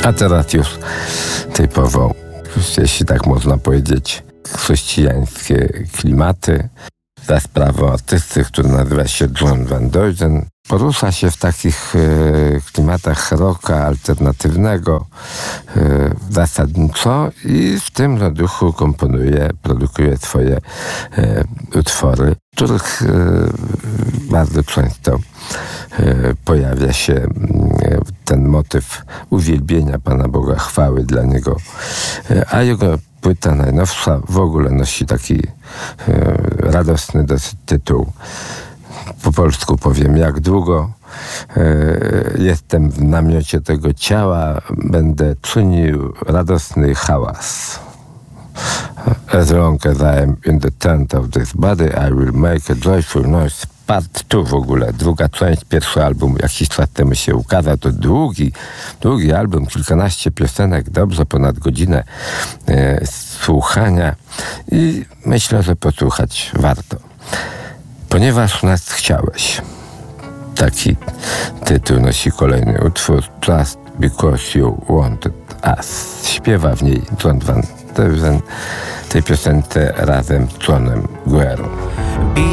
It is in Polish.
A teraz już typowo, jeśli tak można powiedzieć, chrześcijańskie klimaty. Za sprawą artysty, który nazywa się John Van Duysen. Porusza się w takich klimatach rocka alternatywnego zasadniczo i w tym duchu produkuje swoje utwory, w których bardzo często pojawia się ten motyw uwielbienia Pana Boga, chwały dla Niego, a jego płyta najnowsza w ogóle nosi taki radosny dosyć tytuł. Po polsku powiem: jak długo jestem w namiocie tego ciała, będę czynił radosny hałas. As long as I am in the tent of this body, I will make a joyful noise. Part 2 w ogóle, druga część, pierwszy album jakiś czas temu się ukazał. To długi album, kilkanaście piosenek, dobrze ponad godzinę słuchania i myślę, że posłuchać warto. Ponieważ nas chciałeś. Taki tytuł nosi kolejny utwór, Just Because You Wanted Us. Śpiewa w niej John Van Duysen, tej piosence razem z Johnem Guerą.